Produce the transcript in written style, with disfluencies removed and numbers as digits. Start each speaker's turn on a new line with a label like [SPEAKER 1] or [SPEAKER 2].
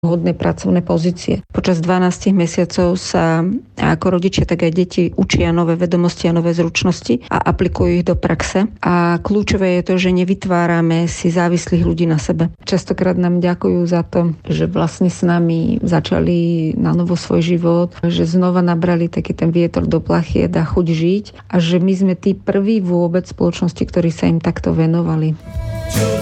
[SPEAKER 1] hodné pracovné pozície. Počas 12 mesiacov sa ako rodičia, tak aj deti učia nové vedomosti a nové zručnosti a aplikujú ich do praxe. A kľúčové je to, že nevytvárame si závislých ľudí na sebe. Častokrát nám ďakujú za to, že vlastne s nami začali na novo svoj život, že znova nabrali taký ten vietor do plachiet a chuť žiť a že my sme tí prví vôbec spoločnosti, ktorí sa im takto venovali.